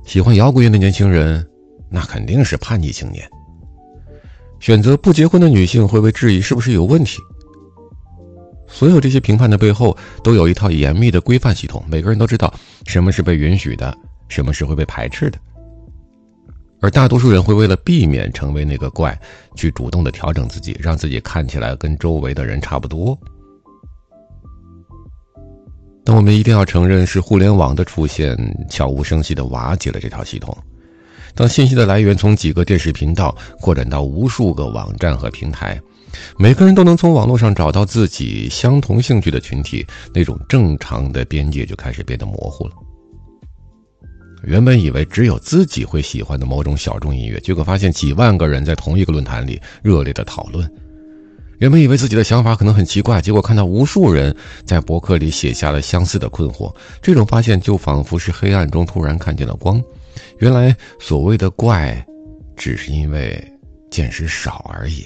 喜欢摇滚乐的年轻人，那肯定是叛逆青年。选择不结婚的女性会被质疑是不是有问题。所有这些评判的背后都有一套严密的规范系统，每个人都知道什么是被允许的，什么是会被排斥的。而大多数人会为了避免成为那个怪，去主动的调整自己，让自己看起来跟周围的人差不多。但我们一定要承认，是互联网的出现悄无声息地瓦解了这套系统。当信息的来源从几个电视频道扩展到无数个网站和平台，每个人都能从网络上找到自己相同兴趣的群体，那种正常的边界就开始变得模糊了。原本以为只有自己会喜欢的某种小众音乐，结果发现几万个人在同一个论坛里热烈的讨论。原本以为自己的想法可能很奇怪，结果看到无数人在博客里写下了相似的困惑。这种发现就仿佛是黑暗中突然看见了光，原来所谓的怪，只是因为见识少而已。